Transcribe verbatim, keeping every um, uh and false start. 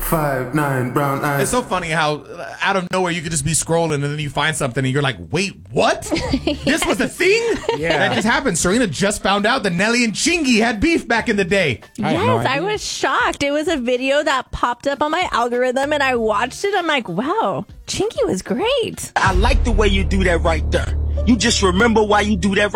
five, nine, brown eyes. It's so funny how uh, out of nowhere you could just be scrolling and then you find something and you're like, wait, what? Yes. This was a thing? Yeah. That just happened. Serena just found out that Nelly and Chingy had beef back in the day. I yes, no I was shocked. It was a video that popped up on my algorithm and I watched it. I'm like, wow, Chingy was great. I like the way you do that right there. You just remember why you do that right